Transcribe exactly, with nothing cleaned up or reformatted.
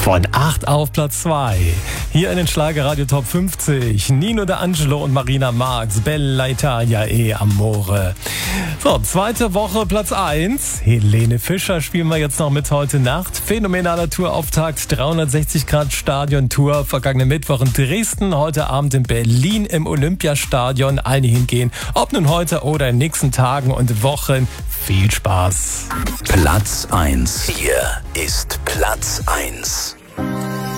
Von acht auf Platz zwei. Hier in den Schlagerradio Top fünfzig. Nino D'Angelo und Marina Marx. Bella Italia e Amore. So, zweite Woche Platz eins. Helene Fischer spielen wir jetzt noch mit heute Nacht. Phänomenaler Tourauftakt. dreihundertsechzig Grad Stadion-Tour. Vergangenen Mittwoch in Dresden. Heute Abend in Berlin im Olympiastadion. Alle hingehen. Ob nun heute oder in den nächsten Tagen und Wochen. Viel Spaß. Platz eins. Hier ist Platz eins.